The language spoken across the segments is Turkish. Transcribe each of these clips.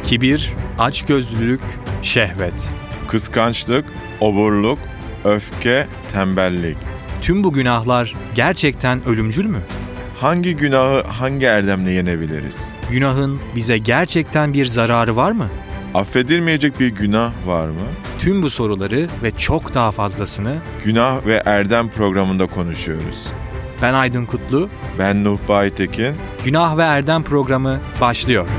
Kibir, açgözlülük, şehvet. Kıskançlık, oburluk, öfke, tembellik. Tüm bu günahlar gerçekten ölümcül mü? Hangi günahı hangi erdemle yenebiliriz? Günahın bize gerçekten bir zararı var mı? Affedilmeyecek bir günah var mı? Tüm bu soruları ve çok daha fazlasını Günah ve Erdem programında konuşuyoruz. ben Aydın Kutlu, Ben Nuh Baytekin. Günah ve Erdem programı başlıyor.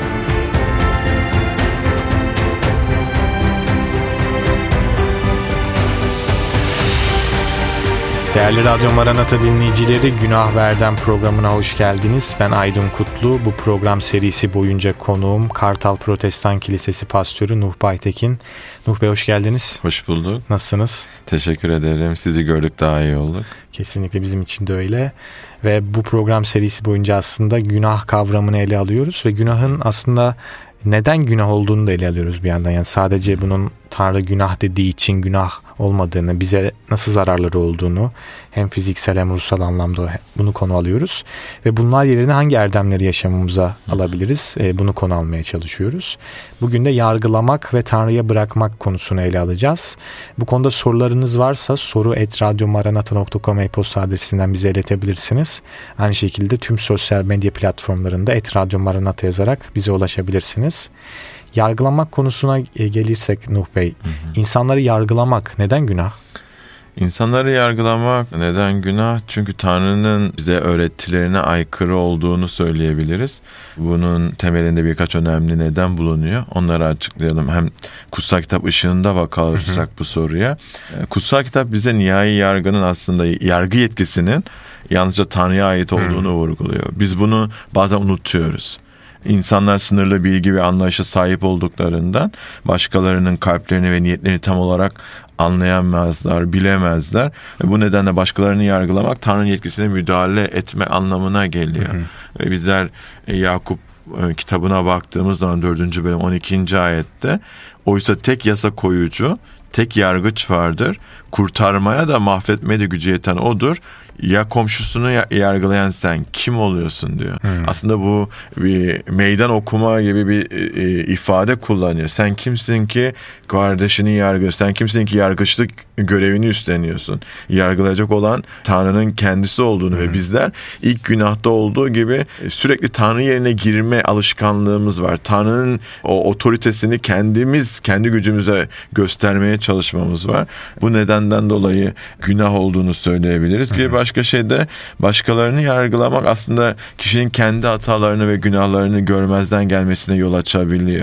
Değerli Radyo Maranata dinleyicileri, Günah ve Erdem programına hoş geldiniz. Ben Aydın Kutlu. Bu program serisi boyunca konuğum Kartal Protestan Kilisesi Pastörü Nuh Baytekin. Nuh Bey hoş geldiniz. Hoş bulduk. Nasılsınız? Teşekkür ederim. Sizi gördük, daha iyi olduk. Kesinlikle bizim için de öyle. Ve bu program serisi boyunca aslında günah kavramını ele alıyoruz. Ve günahın aslında neden günah olduğunu da ele alıyoruz bir yandan. Yani sadece bunun Tanrı günah dediği için günah olmadığını, bize nasıl zararları olduğunu hem fiziksel hem ruhsal anlamda bunu konu alıyoruz. Ve bunlar yerine hangi erdemleri yaşamımıza alabiliriz? Bunu konu almaya çalışıyoruz. Bugün de yargılamak ve Tanrı'ya bırakmak konusunu ele alacağız. Bu konuda sorularınız varsa soru@radyomaranata.com e-posta adresinden bize iletebilirsiniz. Aynı şekilde tüm sosyal medya platformlarında @radyomaranata yazarak bize ulaşabilirsiniz. Yargılamak konusuna gelirsek Nuh Bey, insanları yargılamak neden günah? İnsanları yargılamak neden günah? Çünkü Tanrı'nın bize öğretilerine aykırı olduğunu söyleyebiliriz. Bunun temelinde birkaç önemli neden bulunuyor. Onları açıklayalım. Hem kutsal kitap ışığında bakarsak bu soruya. Kutsal kitap bize nihai yargının aslında yargı yetkisinin yalnızca Tanrı'ya ait olduğunu vurguluyor. Biz bunu bazen unutuyoruz. İnsanlar sınırlı bilgi ve anlayışa sahip olduklarından başkalarının kalplerini ve niyetlerini tam olarak anlayamazlar, bilemezler. Bu nedenle başkalarını yargılamak Tanrı'nın yetkisine müdahale etme anlamına geliyor. Bizler Yakup kitabına baktığımız zaman 4. bölüm 12. ayette oysa tek yasa koyucu, tek yargıç vardır. Kurtarmaya da mahvetmeye de gücü yeten odur. Ya komşusunu yargılayan sen kim oluyorsun diyor. Aslında bu bir meydan okuma gibi bir ifade kullanıyor. Sen kimsin ki kardeşini yargılıyorsun? Sen kimsin ki yargıçlık görevini üstleniyorsun? Yargılayacak olan Tanrı'nın kendisi olduğunu ve bizler ilk günahta olduğu gibi sürekli Tanrı yerine girme alışkanlığımız var. Tanrı'nın o otoritesini kendi gücümüze göstermeye çalışmamız var. Bu nedenden dolayı günah olduğunu söyleyebiliriz. Bir başka şey de başkalarını yargılamak aslında kişinin kendi hatalarını ve günahlarını görmezden gelmesine yol açabiliyor.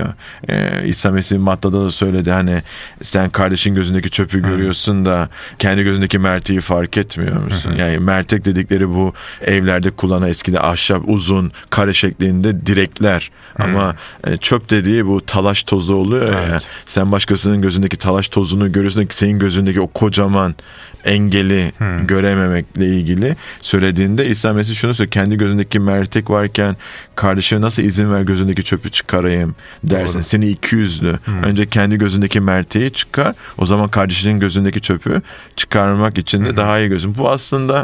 İsa Mesih Matta'da da söyledi, hani sen kardeşin gözündeki çöpü görüyorsun da kendi gözündeki merteği fark etmiyor musun? Yani mertek dedikleri bu evlerde kullanılan eskide ahşap uzun kare şeklinde direkler. Ama çöp dediği bu talaş tozu oluyor ya. Sen başkasının gözündeki talaş tozunu görüyorsun ki senin gözündeki o kocaman engeli görememekle ilgili söylediğinde İsa Mesih şunu söylüyor: kendi gözündeki mertek varken kardeşime nasıl izin ver gözündeki çöpü çıkarayım dersin. Doğru. Seni ikiyüzlü. Önce kendi gözündeki merteği çıkar, o zaman kardeşinin gözündeki çöpü çıkarmak için de daha iyi gözün. Bu aslında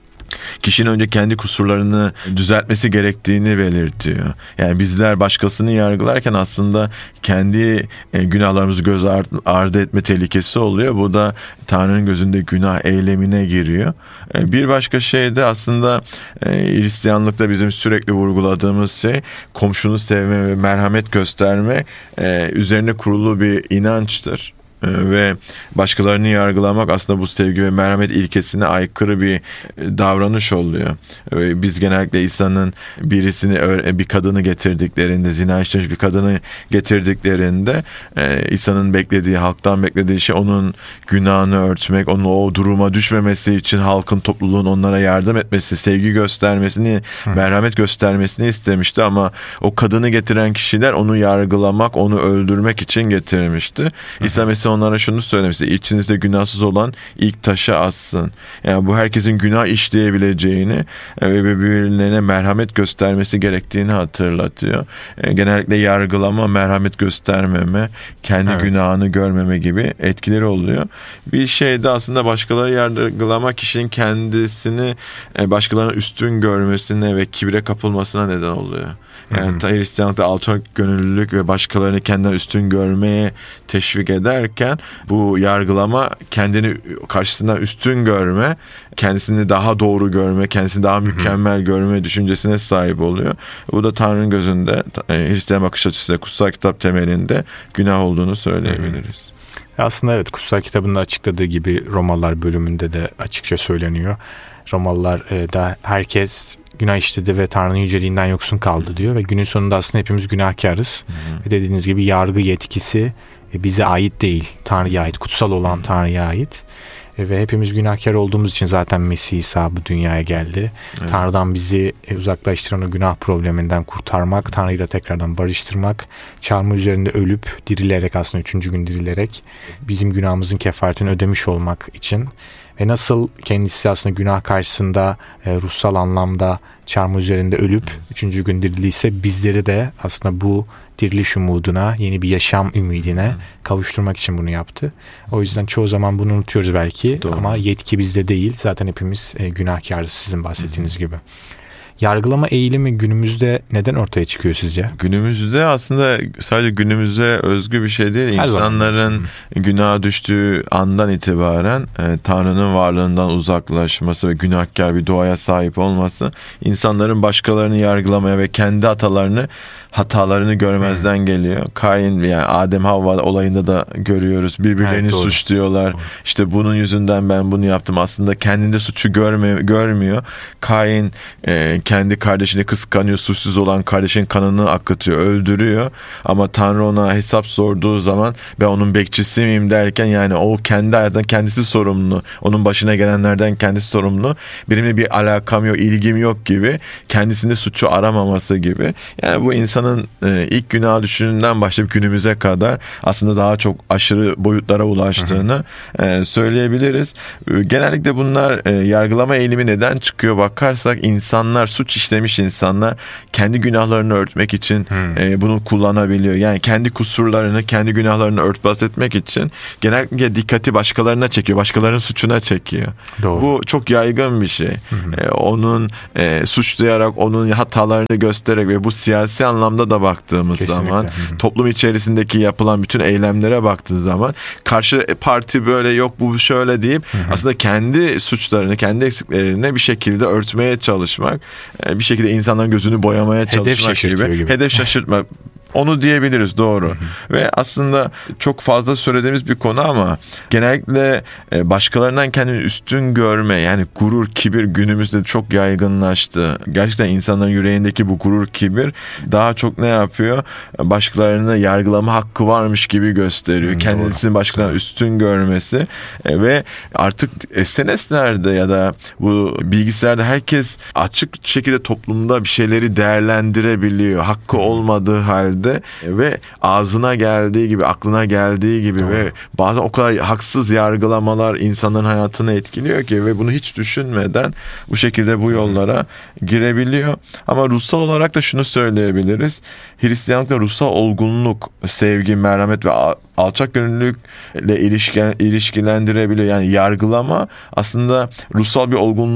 kişinin önce kendi kusurlarını düzeltmesi gerektiğini belirtiyor. Yani bizler başkasını yargılarken aslında kendi günahlarımızı göz ardı etme tehlikesi oluyor. Bu da Tanrı'nın gözünde günah eylemine giriyor. Bir başka şey de aslında Hristiyanlıkta bizim sürekli vurguladığımız şey komşunu sevme ve merhamet gösterme üzerine kurulu bir inançtır. Ve başkalarını yargılamak aslında bu sevgi ve merhamet ilkesine aykırı bir davranış oluyor. Biz genellikle İsa'nın bir kadını getirdiklerinde, zina işlemiş bir kadını getirdiklerinde İsa'nın halktan beklediği şey onun günahını örtmek, onun o duruma düşmemesi için halkın, topluluğun onlara yardım etmesi, sevgi göstermesini, merhamet göstermesini istemişti. Ama o kadını getiren kişiler onu yargılamak, onu öldürmek için getirmişti. İsa Mesih İsa onlara şunu söylemişti. İçinizde günahsız olan ilk taşı atsın. Yani bu herkesin günah işleyebileceğini ve birbirlerine merhamet göstermesi gerektiğini hatırlatıyor. Genellikle yargılama, merhamet göstermeme, kendi günahını görmeme gibi etkileri oluyor. Bir şey de aslında başkaları yargılama kişinin kendisini başkalarına üstün görmesine ve kibre kapılmasına neden oluyor. Yani Hristiyanlıkta alçak gönüllülük ve başkalarını kendinden üstün görmeye teşvik ederken bu yargılama kendini karşısından üstün görme, kendisini daha doğru görme, kendisini daha mükemmel görme düşüncesine sahip oluyor. Bu da Tanrı'nın gözünde Hristiyan bakış açısı kutsal kitap temelinde günah olduğunu söyleyebiliriz. Aslında evet, kutsal kitabında açıkladığı gibi Romalılar bölümünde de açıkça söyleniyor. Romalılar da herkes günah işledi ve Tanrı'nın yüceliğinden yoksun kaldı diyor ve günün sonunda aslında hepimiz günahkarız. Ve dediğiniz gibi yargı yetkisi bize ait değil, Tanrı'ya ait, kutsal olan Tanrı'ya ait. Ve hepimiz günahkar olduğumuz için zaten Mesih İsa bu dünyaya geldi. Evet. Tanrı'dan bizi uzaklaştıran o günah probleminden kurtarmak, Tanrı'yla tekrardan barıştırmak, çarmıha üzerinde ölüp dirilerek, aslında 3. gün dirilerek bizim günahımızın kefaretini ödemiş olmak için. Ve nasıl kendisi aslında günah karşısında ruhsal anlamda çarmıha üzerinde ölüp 3. gün diriliyse, bizleri de aslında bu diriliş umuduna, yeni bir yaşam ümidine kavuşturmak için bunu yaptı. O yüzden çoğu zaman bunu unutuyoruz belki. Doğru. Ama yetki bizde değil. Zaten hepimiz günahkarız, sizin bahsettiğiniz gibi. Yargılama eğilimi günümüzde neden ortaya çıkıyor sizce? Günümüzde aslında sadece günümüze özgü bir şey değil. İnsanların günaha düştüğü andan itibaren Tanrı'nın varlığından uzaklaşması ve günahkar bir doğaya sahip olması, insanların başkalarını yargılamaya ve kendi hatalarını görmezden geliyor. Kain, yani Adem Havva olayında da görüyoruz. Birbirlerini suçluyorlar. Doğru. İşte bunun yüzünden ben bunu yaptım. Aslında kendinde suçu görmüyor. Kain kendi kardeşini kıskanıyor. Suçsuz olan kardeşin kanını akıtıyor, öldürüyor. Ama Tanrı ona hesap sorduğu zaman ben onun bekçisi miyim derken, yani o kendi hayatından kendisi sorumlu. Onun başına gelenlerden kendisi sorumlu. Benimle bir alakam yok, ilgim yok gibi. Kendisinde suçu aramaması gibi. Yani bu insanın ilk günaha düşüşünden başlayıp günümüze kadar aslında daha çok aşırı boyutlara ulaştığını söyleyebiliriz. Genellikle bunlar yargılama eğilimi neden çıkıyor bakarsak, suç işlemiş insanlar kendi günahlarını örtmek için bunu kullanabiliyor. Yani kendi kusurlarını, kendi günahlarını örtbas etmek için genellikle dikkati başkalarına çekiyor. Başkalarının suçuna çekiyor. Doğru. Bu çok yaygın bir şey. Onun suçlayarak, onun hatalarını göstererek ve bu siyasi anlamda da baktığımız zaman, toplum içerisindeki yapılan bütün eylemlere baktığı zaman karşı parti böyle, yok bu şöyle deyip aslında kendi suçlarını, kendi eksiklerini bir şekilde örtmeye çalışmak, bir şekilde insanların gözünü boyamaya çalışmak gibi. Hedef şaşırtmak. Onu diyebiliriz, doğru. Ve aslında çok fazla söylediğimiz bir konu ama genellikle başkalarından kendini üstün görme, yani gurur, kibir günümüzde çok yaygınlaştı. Gerçekten insanların yüreğindeki bu gurur, kibir daha çok ne yapıyor? Başkalarını yargılama hakkı varmış gibi gösteriyor. Kendisini başkalarından üstün görmesi ve artık SNS'lerde ya da bu bilgisayarda herkes açık şekilde toplumda bir şeyleri değerlendirebiliyor. Hakkı olmadığı halde ve ağzına geldiği gibi, aklına geldiği gibi ve bazen o kadar haksız yargılamalar insanların hayatını etkiliyor ki ve bunu hiç düşünmeden bu şekilde bu yollara girebiliyor. Ama ruhsal olarak da şunu söyleyebiliriz. Hristiyanlıkta ruhsal olgunluk, sevgi, merhamet ve alçak gönüllülükle ilişkilendirebiliyor. Yani yargılama aslında ruhsal bir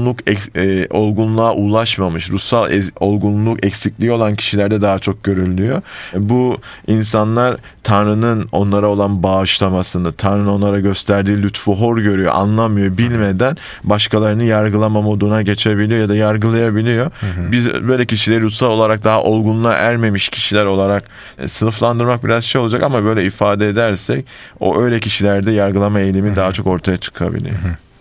olgunluğa ulaşmamış, ruhsal olgunluk eksikliği olan kişilerde daha çok görülüyor. Bu insanlar Tanrı'nın onlara olan bağışlamasını, Tanrı'nın onlara gösterdiği lütfu hor görüyor, anlamıyor, bilmeden başkalarını yargılama moduna geçebiliyor ya da yargılayabiliyor. Biz böyle kişileri ruhsal olarak daha olgunluğa ermemiş kişiler olarak sınıflandırmak biraz şey olacak ama böyle ifade edersek o öyle kişilerde yargılama eğilimi daha çok ortaya çıkabiliyor.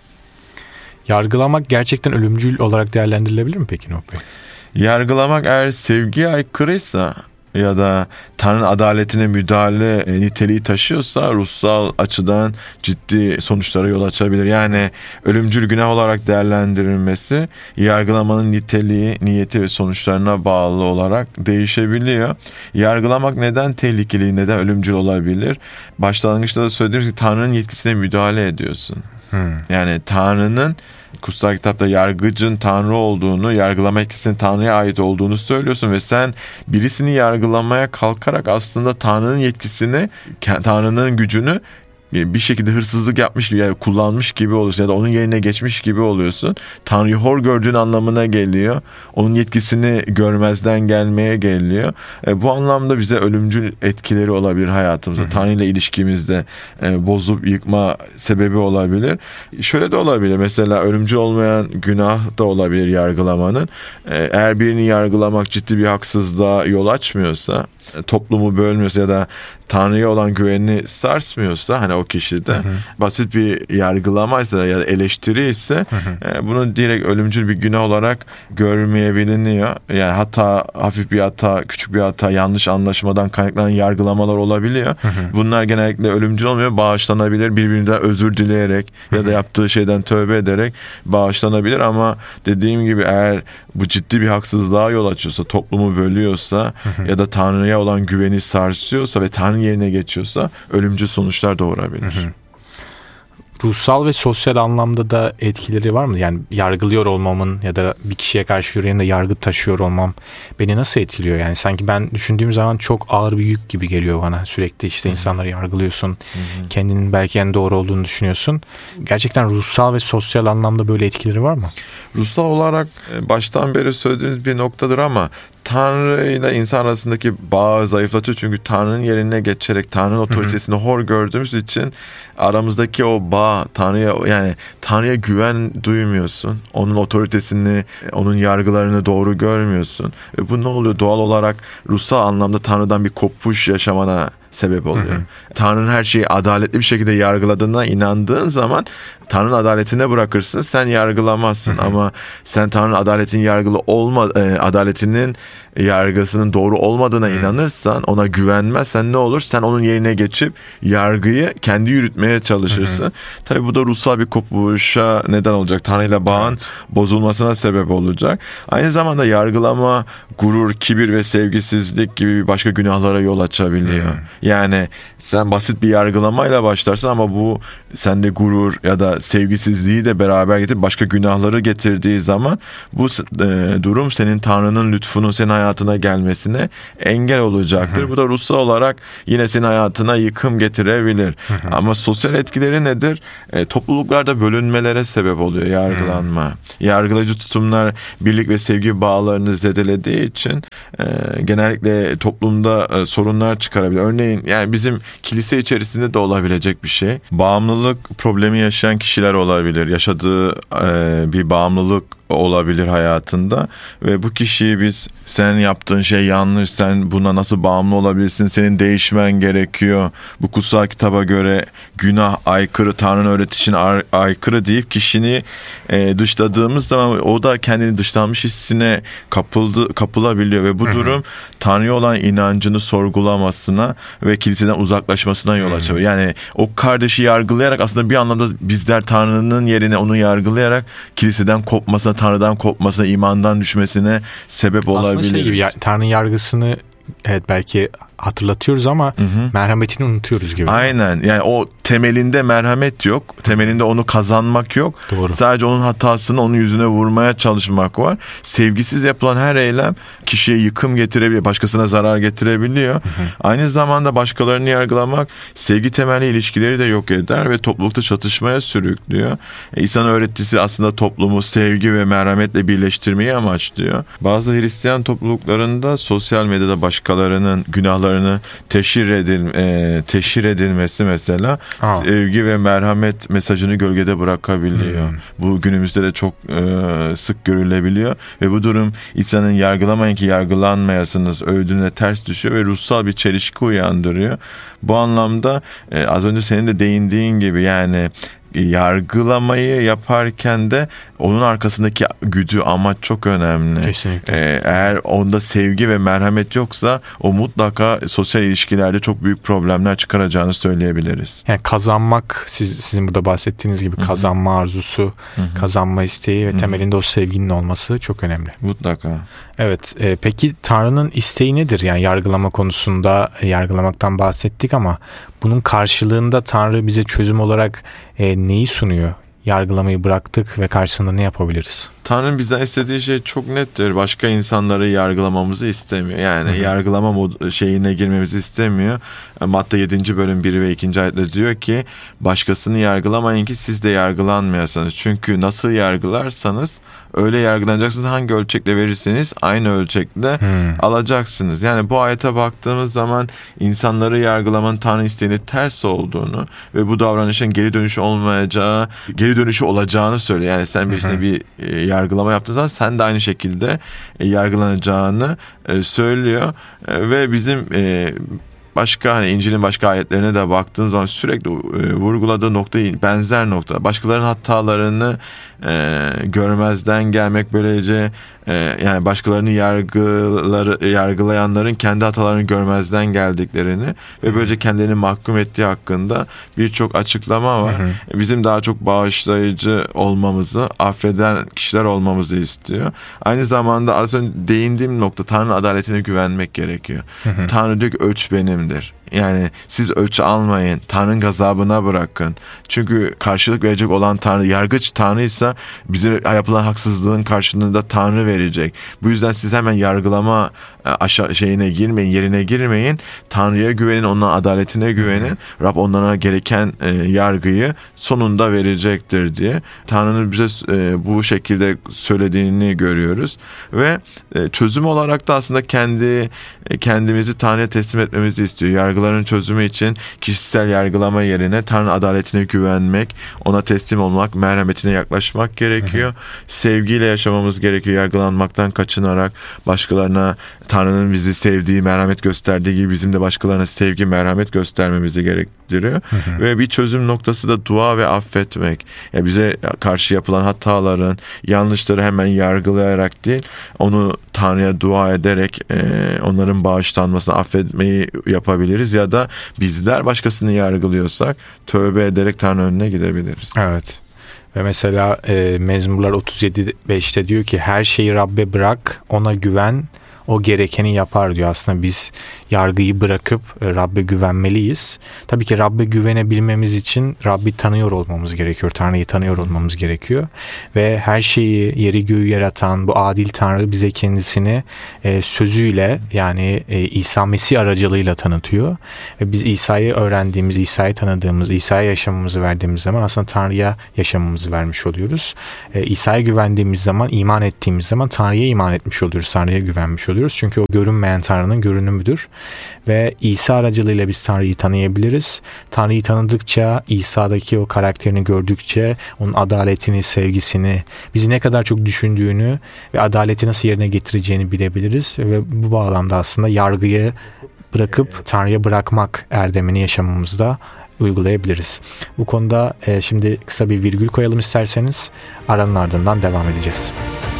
Yargılamak gerçekten ölümcül olarak değerlendirilebilir mi peki Nuh Bey? Yargılamak eğer sevgiye aykırıysa ya da Tanrı'nın adaletine müdahale niteliği taşıyorsa ruhsal açıdan ciddi sonuçlara yol açabilir. Yani ölümcül günah olarak değerlendirilmesi yargılamanın niteliği, niyeti ve sonuçlarına bağlı olarak değişebiliyor. Yargılamak neden tehlikeli, neden ölümcül olabilir? Başlangıçta da söylediğimiz gibi Tanrı'nın yetkisine müdahale ediyorsun. Yani Tanrı'nın kutsal kitapta yargıcın Tanrı olduğunu, yargılama etkisinin Tanrı'ya ait olduğunu söylüyorsun ve sen birisini yargılamaya kalkarak aslında Tanrı'nın yetkisini, Tanrı'nın gücünü bir şekilde hırsızlık yapmış gibi, yani kullanmış gibi oluyorsun ya da onun yerine geçmiş gibi oluyorsun. Tanrı'yı hor gördüğün anlamına geliyor. Onun yetkisini görmezden gelmeye geliyor. Bu anlamda bize ölümcül etkileri olabilir hayatımızda. Tanrı ile ilişkimizde bozup yıkma sebebi olabilir. Şöyle de olabilir. Mesela ölümcül olmayan günah da olabilir yargılamanın. Eğer birini yargılamak ciddi bir haksızlığa yol açmıyorsa, toplumu bölmüyorsa ya da Tanrı'ya olan güvenini sarsmıyorsa, hani o kişide basit bir yargılamaysa ya da eleştiri ise bunu direkt ölümcül bir günah olarak görmeyebiliniyor. Yani hata, hafif bir hata, küçük bir hata, yanlış anlaşmadan kaynaklanan yargılamalar olabiliyor. Bunlar genellikle ölümcül olmuyor, bağışlanabilir, birbirinden özür dileyerek ya da yaptığı şeyden tövbe ederek bağışlanabilir ama dediğim gibi eğer bu ciddi bir haksızlığa yol açıyorsa, toplumu bölüyorsa ya da Tanrı'ya olan güveni sarsıyorsa ve Tanrı yerine geçiyorsa ölümcül sonuçlar doğurabilir. Ruhsal ve sosyal anlamda da etkileri var mı? Yani yargılıyor olmamın ya da bir kişiye karşı yüreğimde yargı taşıyor olmam beni nasıl etkiliyor? Yani sanki ben düşündüğüm zaman çok ağır bir yük gibi geliyor bana. Sürekli işte insanları yargılıyorsun. Kendinin belki en doğru olduğunu düşünüyorsun. Gerçekten ruhsal ve sosyal anlamda böyle etkileri var mı? Ruhsal olarak baştan beri söylediğimiz bir noktadır ama Tanrı ile insan arasındaki bağı zayıflatıyor. Çünkü Tanrı'nın yerine geçerek Tanrı'nın otoritesini hor gördüğümüz için aramızdaki o bağ, Tanrı'ya güven duymuyorsun. Onun otoritesini, onun yargılarını doğru görmüyorsun. Bu ne oluyor? Doğal olarak ruhsal anlamda Tanrı'dan bir kopuş yaşamana sebep oluyor. Tanrı'nın her şeyi adaletli bir şekilde yargıladığına inandığın zaman Tanrı'nın adaletine bırakırsın. Sen yargılamazsın ama sen Tanrı'nın adaletinin yargısının doğru olmadığına inanırsan, ona güvenmezsen ne olur? Sen onun yerine geçip yargıyı kendi yürütmeye çalışırsın. Tabii bu da ruhsal bir kopuşa neden olacak. Tanrı ile bağın bozulmasına sebep olacak. Aynı zamanda yargılama, gurur, kibir ve sevgisizlik gibi başka günahlara yol açabiliyor. Yani sen basit bir yargılamayla başlarsın ama bu sende gurur ya da sevgisizliği de beraber getirip başka günahları getirdiği zaman bu durum senin Tanrı'nın lütfunun senin hayatına gelmesine engel olacaktır. Bu da ruhsal olarak yine senin hayatına yıkım getirebilir. Ama sosyal etkileri nedir? Topluluklarda bölünmelere sebep oluyor yargılanma. Yargılayıcı tutumlar birlik ve sevgi bağlarını zedelediği için genellikle toplumda sorunlar çıkarabilir. Örneğin yani bizim kilise içerisinde de olabilecek bir şey. Bağımlılık problemi yaşayan kişiler olabilir. Yaşadığı bir bağımlılık olabilir hayatında ve bu kişiyi biz sen yaptığın şey yanlış, sen buna nasıl bağımlı olabilirsin, senin değişmen gerekiyor, bu kutsal kitaba göre günah aykırı, Tanrı'nın öğretisine aykırı deyip kişini dışladığımız zaman o da kendini dışlanmış hissine kapılabiliyor ve bu durum Tanrı'ya olan inancını sorgulamasına ve kiliseden uzaklaşmasına yol açıyor. Yani o kardeşi yargılayarak aslında bir anlamda bizler Tanrı'nın yerine onu yargılayarak kiliseden kopmasına, Tanrı'dan kopmasına, imandan düşmesine sebep olabilir. Aslında şey gibi Tanrı'nın yargısını evet belki hatırlatıyoruz ama merhametini unutuyoruz gibi. Aynen. Yani o temelinde merhamet yok. Temelinde onu kazanmak yok. Doğru. Sadece onun hatasını onun yüzüne vurmaya çalışmak var. Sevgisiz yapılan her eylem kişiye yıkım getirebiliyor. Başkasına zarar getirebiliyor. Aynı zamanda başkalarını yargılamak sevgi temelli ilişkileri de yok eder ve toplulukta çatışmaya sürüklüyor. İsa'nın öğretisi aslında toplumu sevgi ve merhametle birleştirmeyi amaçlıyor. Bazı Hristiyan topluluklarında sosyal medyada başkalarının günahlarını teşhir edilmesi mesela sevgi ve merhamet mesajını gölgede bırakabiliyor. Bu günümüzde de çok sık görülebiliyor ve bu durum İsa'nın yargılamayın ki yargılanmayasınız övdüğüne ters düşüyor ve ruhsal bir çelişki uyandırıyor. Bu anlamda az önce senin de değindiğin gibi yani yargılamayı yaparken de onun arkasındaki güdü, amaç çok önemli. Kesinlikle. Eğer onda sevgi ve merhamet yoksa o mutlaka sosyal ilişkilerde çok büyük problemler çıkaracağını söyleyebiliriz. Yani kazanmak, sizin burada bahsettiğiniz gibi kazanma arzusu, kazanma isteği ve temelinde o sevginin olması çok önemli. Mutlaka. Evet. Peki Tanrı'nın isteği nedir? Yani yargılama konusunda yargılamaktan bahsettik ama bunun karşılığında Tanrı bize çözüm olarak neyi sunuyor? Yargılamayı bıraktık ve karşısında ne yapabiliriz? Tanrı'nın bizden istediği şey çok nettir. Başka insanları yargılamamızı istemiyor. Yani yargılama şeyine girmemizi istemiyor. Matta 7. bölüm 1 ve 2. ayette diyor ki başkasını yargılamayın ki siz de yargılanmayasınız. Çünkü nasıl yargılarsanız öyle yargılanacaksınız. Hangi ölçekle verirseniz aynı ölçekle alacaksınız. Yani bu ayete baktığımız zaman insanları yargılamanın Tanrı isteğine ters olduğunu ve bu davranışın geri dönüşü olacağını söylüyor. Yani sen birisine bir yargılama yaptığın zaman sen de aynı şekilde yargılanacağını söylüyor ve bizim başka İncil'in başka ayetlerine de baktığım zaman sürekli vurguladığı benzer nokta. Başkalarının hatalarını görmezden gelmek, böylece yani başkalarını yargılayanların kendi hatalarını görmezden geldiklerini ve böylece kendilerini mahkum ettiği hakkında birçok açıklama var. Bizim daha çok bağışlayıcı olmamızı, affeden kişiler olmamızı istiyor. Aynı zamanda az önce değindiğim nokta, Tanrı'nın adaletine güvenmek gerekiyor. Tanrı diyor ki ölç benimdir. Yani siz ölçü almayın. Tanrı'nın gazabına bırakın. Çünkü karşılık verecek olan Tanrı, yargıç Tanrı'ysa bize yapılan haksızlığın karşılığında Tanrı verecek. Bu yüzden siz hemen yargılama yerine girmeyin. Tanrı'ya güvenin, onun adaletine güvenin. Rab onlara gereken yargıyı sonunda verecektir diye. Tanrı'nın bize bu şekilde söylediğini görüyoruz. Ve çözüm olarak da aslında kendimizi Tanrı'ya teslim etmemizi istiyor. Yargıların çözümü için kişisel yargılama yerine Tanrı adaletine güvenmek, ona teslim olmak, merhametine yaklaşmak gerekiyor. Sevgiyle yaşamamız gerekiyor. Yargılanmaktan kaçınarak başkalarına Tanrı'nın bizi sevdiği, merhamet gösterdiği gibi bizim de başkalarına sevgi, merhamet göstermemizi gerektiriyor. Ve bir çözüm noktası da dua ve affetmek. Yani bize karşı yapılan hataların, yanlışları hemen yargılayarak değil, onu Tanrı'ya dua ederek onların bağışlanmasını, affetmeyi yapabiliriz. Ya da bizler başkasını yargılıyorsak tövbe ederek Tanrı önüne gidebiliriz. Evet. Ve mesela Mezmurlar 37:5'te diyor ki her şeyi Rabbe bırak, ona güven, o gerekeni yapar diyor. Aslında biz yargıyı bırakıp Rabbe güvenmeliyiz. Tabii ki Rabbe güvenebilmemiz için Rabbi tanıyor olmamız gerekiyor. Tanrı'yı tanıyor olmamız gerekiyor. Ve her şeyi, yeri göğü yaratan bu adil Tanrı bize kendisini sözüyle, yani İsa Mesih aracılığıyla tanıtıyor. Ve biz İsa'yı öğrendiğimiz, İsa'yı tanıdığımız, İsa'ya yaşamımızı verdiğimiz zaman aslında Tanrı'ya yaşamımızı vermiş oluyoruz. İsa'ya güvendiğimiz zaman, iman ettiğimiz zaman Tanrı'ya iman etmiş oluyoruz. Tanrı'ya güvenmiş oluyoruz. Çünkü o görünmeyen Tanrı'nın görünümüdür. Ve İsa aracılığıyla biz Tanrı'yı tanıyabiliriz. Tanrı'yı tanıdıkça, İsa'daki o karakterini gördükçe, onun adaletini, sevgisini, bizi ne kadar çok düşündüğünü ve adaleti nasıl yerine getireceğini bilebiliriz. Ve bu bağlamda aslında yargıyı bırakıp Tanrı'ya bırakmak erdemini yaşamımızda uygulayabiliriz. Bu konuda şimdi kısa bir virgül koyalım isterseniz. Aranın ardından devam edeceğiz.